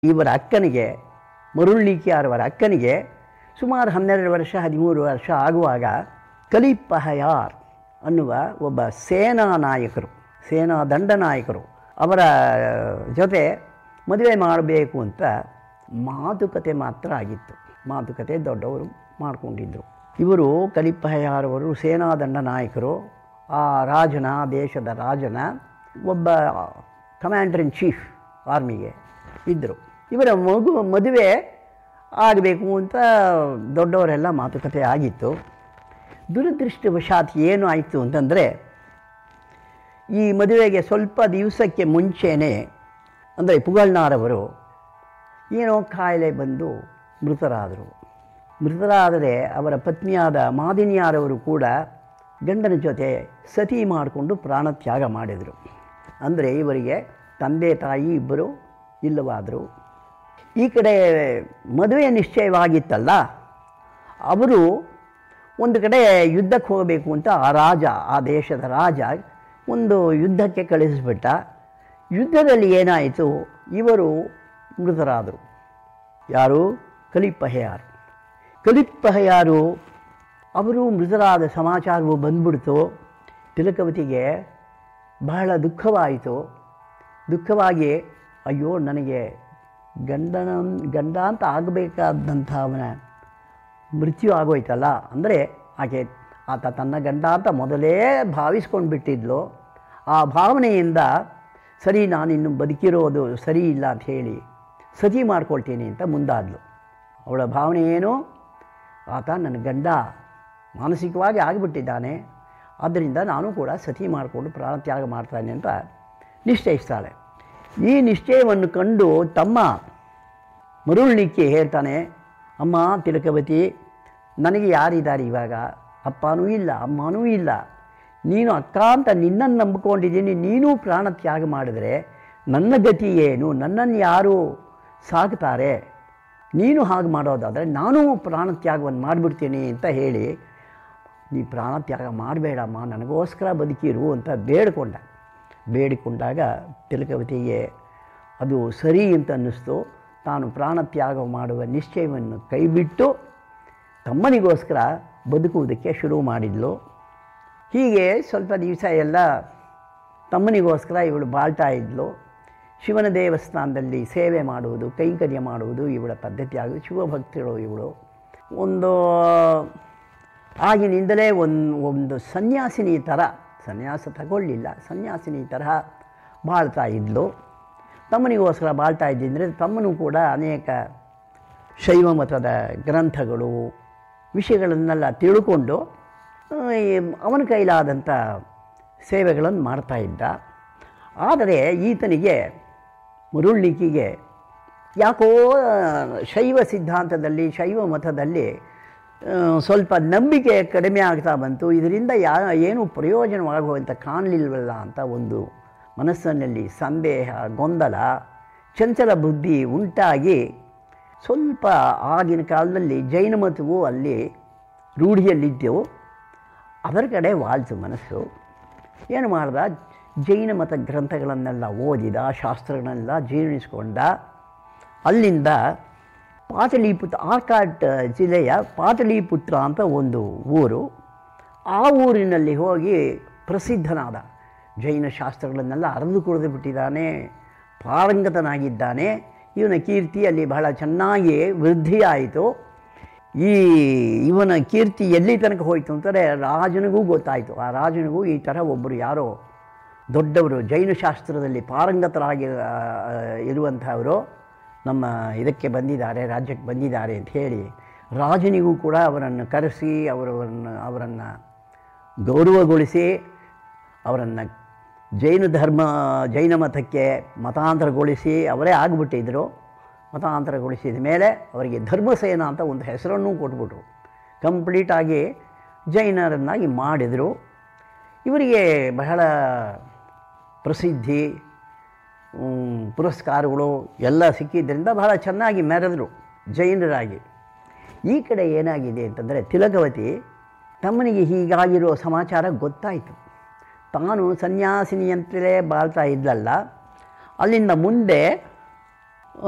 ಇವರ ಅಕ್ಕನಿಗೆ, ಮರುಳ್ಳಿಕ್ಯಾರವರ ಅಕ್ಕನಿಗೆ ಸುಮಾರು 12 ವರ್ಷ 13 ವರ್ಷ ಆಗುವಾಗ ಕಲಿಪಹಯಾರ್ ಅನ್ನುವ ಒಬ್ಬ ಸೇನಾ ನಾಯಕರು, ಸೇನಾ ದಂಡನಾಯಕರು ಅವರ ಜೊತೆ ಮದುವೆ ಮಾಡಬೇಕು ಅಂತ ಮಾತುಕತೆ ಮಾತ್ರ ಆಗಿತ್ತು. ಮಾತುಕತೆ ದೊಡ್ಡವರು ಮಾಡಿಕೊಂಡಿದ್ದರು. ಇವರು ಕಲಿಪಹಯಾರವರು ಸೇನಾ ದಂಡನಾಯಕರು, ಆ ರಾಜನ, ದೇಶದ ರಾಜನ ಒಬ್ಬ ಕಮಾಂಡರ್ ಇನ್ ಚೀಫ್ ಆರ್ಮಿಗೆ ಇದ್ದರು. ಇವರ ಮದುವೆ ಆಗಬೇಕು ಅಂತ ದೊಡ್ಡವರೆಲ್ಲ ಮಾತುಕತೆ ಆಗಿತ್ತು. ದುರದೃಷ್ಟವಶಾತ್ ಏನು ಆಯಿತು ಅಂತಂದರೆ, ಈ ಮದುವೆಗೆ ಸ್ವಲ್ಪ ದಿವಸಕ್ಕೆ ಮುಂಚೆಯೇ ಅಂದರೆ ಪುಗಳ್ನಾರವರು ಏನೋ ಕಾಯಿಲೆ ಬಂದು ಮೃತರಾದರು. ಮೃತರಾದರೆ ಅವರ ಪತ್ನಿಯಾದ ಮಾದಿನಿಯಾರವರು ಕೂಡ ಗಂಡನ ಜೊತೆ ಸತಿ ಮಾಡಿಕೊಂಡು ಪ್ರಾಣತ್ಯಾಗ ಮಾಡಿದರು. ಅಂದರೆ ಇವರಿಗೆ ತಂದೆ ತಾಯಿ ಇಬ್ಬರು ಇಲ್ಲವಾದರು. ಈ ಕಡೆ ಮದುವೆ ನಿಶ್ಚಯವಾಗಿತ್ತಲ್ಲ, ಅವರು ಒಂದು ಕಡೆ ಯುದ್ಧಕ್ಕೆ ಹೋಗಬೇಕು ಅಂತ ಆ ರಾಜ, ಆ ದೇಶದ ರಾಜ ಒಂದು ಯುದ್ಧಕ್ಕೆ ಕಳಿಸಿಬಿಟ್ಟ. ಯುದ್ಧದಲ್ಲಿ ಏನಾಯಿತು, ಇವರು ಮೃತರಾದರು. ಯಾರು? ಕಲಿಪಹಯಾರ್. ಕಲಿಪಹಯಾರು ಅವರು ಮೃತರಾದ ಸಮಾಚಾರವು ಬಂದ್ಬಿಡ್ತು. ತಿಲಕವತಿಗೆ ಬಹಳ ದುಃಖವಾಯಿತು. ದುಃಖವಾಗಿ, ಅಯ್ಯೋ ನನಗೆ ಗಂಡ ಅಂತ ಆಗಬೇಕಾದಂಥ ಅವನ ಮೃತ್ಯು ಆಗೋಯ್ತಲ್ಲ. ಅಂದರೆ ಆತ ತನ್ನ ಗಂಡ ಅಂತ ಮೊದಲೇ ಭಾವಿಸ್ಕೊಂಡು ಬಿಟ್ಟಿದ್ಲು. ಆ ಭಾವನೆಯಿಂದ ಸರಿ, ನಾನಿನ್ನು ಬದುಕಿರೋದು ಸರಿ ಇಲ್ಲ ಅಂತ ಹೇಳಿ ಸತಿ ಮಾಡ್ಕೊಳ್ತೀನಿ ಅಂತ ಮುಂದಾದ್ಲು. ಅವಳ ಭಾವನೆ ಏನು? ಆತ ನನ್ನ ಗಂಡ ಮಾನಸಿಕವಾಗಿ ಆಗಿಬಿಟ್ಟಿದ್ದಾನೆ, ಆದ್ದರಿಂದ ನಾನು ಕೂಡ ಸತಿ ಮಾಡಿಕೊಂಡು ಪ್ರಾಣತ್ಯಾಗ ಮಾಡ್ತಾನೆ ಅಂತ ನಿಶ್ಚಯಿಸ್ತಾಳೆ. ಈ ನಿಶ್ಚಯವನ್ನು ಕಂಡು ತಮ್ಮ ಮರುಳ್ಳಿಕ್ಕೆ ಹೇಳ್ತಾನೆ, ಅಮ್ಮ ತಿಲಕವತಿ, ನನಗೆ ಯಾರಿದ್ದಾರೆ ಇವಾಗ? ಅಪ್ಪನೂ ಇಲ್ಲ, ಅಮ್ಮನೂ ಇಲ್ಲ. ನೀನು ಅಕ್ಕ ಅಂತ ನಿನ್ನನ್ನು ನಂಬಿಕೊಂಡಿದ್ದೀನಿ. ನೀನು ಪ್ರಾಣತ್ಯಾಗ ಮಾಡಿದರೆ ನನ್ನ ಗತಿ ಏನು? ನನ್ನನ್ನು ಯಾರು ಸಾಕ್ತಾರೆ? ನೀನು ಹಾಗೆ ಮಾಡೋದಾದರೆ ನಾನು ಪ್ರಾಣತ್ಯಾಗವನ್ನು ಮಾಡಿಬಿಡ್ತೀನಿ ಅಂತ ಹೇಳಿ, ನೀ ಪ್ರಾಣತ್ಯಾಗ ಮಾಡಬೇಡಮ್ಮ, ನನಗೋಸ್ಕರ ಬದುಕಿರು ಅಂತ ಬೇಡಿಕೊಂಡಾಗ ತಿಲಕವತಿಗೆ ಅದು ಸರಿ ಅಂತ ಅನ್ನಿಸ್ತು. ತಾನು ಪ್ರಾಣತ್ಯಾಗ ಮಾಡುವ ನಿಶ್ಚಯವನ್ನು ಕೈಬಿಟ್ಟು ತಮ್ಮನಿಗೋಸ್ಕರ ಬದುಕುವುದಕ್ಕೆ ಶುರು ಮಾಡಿದ್ಲು. ಹೀಗೆ ಸ್ವಲ್ಪ ದಿವಸ ಎಲ್ಲ ತಮ್ಮನಿಗೋಸ್ಕರ ಇವಳು ಬಾಳ್ತಾ ಇದ್ಲು. ಶಿವನ ದೇವಸ್ಥಾನದಲ್ಲಿ ಸೇವೆ ಮಾಡುವುದು, ಕೈಂಕರ್ಯ ಮಾಡುವುದು ಇವಳ ಪದ್ಧತಿ ಆಗುವುದು. ಶಿವಭಕ್ತಳು ಇವಳು. ಆಗಿನಿಂದಲೇ ಒಂದು ಸನ್ಯಾಸಿನಿ ಥರ, ಸನ್ಯಾಸ ತಗೊಳ್ಳಿಲ್ಲ, ಸನ್ಯಾಸಿನಿ ತರಹ ಬಾಳ್ತಾ ಇದ್ಲು. ತಮ್ಮನಿಗೋಸ್ಕರ ಬಾಳ್ತಾ ಇದ್ದಿದ್ದರೆ ತಮ್ಮನೂ ಕೂಡ ಅನೇಕ ಶೈವ ಮತದ ಗ್ರಂಥಗಳು, ವಿಷಯಗಳನ್ನೆಲ್ಲ ತಿಳ್ಕೊಂಡು ಅವನ ಕೈಲಾದಂಥ ಸೇವೆಗಳನ್ನು ಮಾಡ್ತಾ ಇದ್ದ. ಆದರೆ ಈತನಿಗೆ, ಮರುಳ್ಳಿಕಿಗೆ ಯಾಕೋ ಶೈವ ಸಿದ್ಧಾಂತದಲ್ಲಿ, ಶೈವ ಮತದಲ್ಲಿ ಸ್ವಲ್ಪ ನಂಬಿಕೆ ಕಡಿಮೆ ಆಗ್ತಾ ಬಂತು. ಇದರಿಂದ ಏನೂ ಪ್ರಯೋಜನವಾಗುವಂಥ ಕಾಣಲಿಲ್ವಲ್ಲ ಅಂತ ಒಂದು ಮನಸ್ಸಿನಲ್ಲಿ ಸಂದೇಹ, ಗೊಂದಲ, ಚಂಚಲ ಬುದ್ಧಿ ಉಂಟಾಗಿ ಸ್ವಲ್ಪ ಆಗಿನ ಕಾಲದಲ್ಲಿ ಜೈನ ಮತವು ಅಲ್ಲಿ ರೂಢಿಯಲ್ಲಿದ್ದೆವು, ಅದರ ಕಡೆ ವಾಲ್ತು ಮನಸ್ಸು. ಏನು ಮಾಡ್ದ, ಜೈನ ಮತ ಗ್ರಂಥಗಳನ್ನೆಲ್ಲ ಓದಿದ, ಶಾಸ್ತ್ರಗಳನ್ನೆಲ್ಲ ಜೀರ್ಣಿಸ್ಕೊಂಡ. ಅಲ್ಲಿಂದ ಪಾಟಲಿಪುತ್ರ, ಆರ್ಕಾಟ್ ಜಿಲ್ಲೆಯ ಪಾಟಲಿಪುತ್ರ ಅಂತ ಒಂದು ಊರು, ಆ ಊರಿನಲ್ಲಿ ಹೋಗಿ ಪ್ರಸಿದ್ಧನಾದ, ಜೈನ ಶಾಸ್ತ್ರಗಳನ್ನೆಲ್ಲ ಅರೆದು ಕುಡಿದು ಬಿಟ್ಟಿದ್ದಾನೆ, ಪಾರಂಗತನಾಗಿದ್ದಾನೆ. ಇವನ ಕೀರ್ತಿ ಅಲ್ಲಿ ಬಹಳ ಚೆನ್ನಾಗಿ ವೃದ್ಧಿಯಾಯಿತು. ಇವನ ಕೀರ್ತಿ ಎಲ್ಲಿ ತನಕ ಹೋಯಿತು ಅಂತಂದರೆ ರಾಜನಿಗೂ ಗೊತ್ತಾಯಿತು. ಆ ರಾಜನಿಗೂ ಈ ಥರ ಒಬ್ಬರು ಯಾರೋ ದೊಡ್ಡವರು ಜೈನ ಶಾಸ್ತ್ರದಲ್ಲಿ ಪಾರಂಗತರಾಗಿ ಇರುವಂಥವರು ನಮ್ಮ ಇದಕ್ಕೆ ಬಂದಿದ್ದಾರೆ, ರಾಜ್ಯಕ್ಕೆ ಬಂದಿದ್ದಾರೆ ಅಂತ ಹೇಳಿ ರಾಜನಿಗೂ ಕೂಡ ಅವರನ್ನು ಕರೆಸಿ ಅವರನ್ನು ಗೌರವಗೊಳಿಸಿ ಅವರನ್ನು ಜೈನ ಮತಕ್ಕೆ ಮತಾಂತರಗೊಳಿಸಿ ಅವರೇ ಆಗಿಬಿಟ್ಟಿದ್ದರು. ಮತಾಂತರಗೊಳಿಸಿದ ಮೇಲೆ ಅವರಿಗೆ ಧರ್ಮಸೇನ ಅಂತ ಒಂದು ಹೆಸರನ್ನೂ ಕೊಟ್ಬಿಟ್ರು. ಕಂಪ್ಲೀಟಾಗಿ ಜೈನರನ್ನಾಗಿ ಮಾಡಿದರು. ಇವರಿಗೆ ಬಹಳ ಪ್ರಸಿದ್ಧಿ, ಪುರಸ್ಕಾರಗಳು ಎಲ್ಲ ಸಿಕ್ಕಿದ್ದರಿಂದ ಬಹಳ ಚೆನ್ನಾಗಿ ಮೆರೆದರು ಜೈನರಾಗಿ. ಈ ಕಡೆ ಏನಾಗಿದೆ ಅಂತಂದರೆ, ತಿಲಕವತಿ ತಮ್ಮನಿಗೆ ಹೀಗಾಗಿರೋ ಸಮಾಚಾರ ಗೊತ್ತಾಯಿತು. ತಾನು ಸನ್ಯಾಸಿನಿಯಂತಲೇ ಬಾಳ್ತಾ ಇದ್ದಲ್ಲ, ಅಲ್ಲಿಂದ ಮುಂದೆ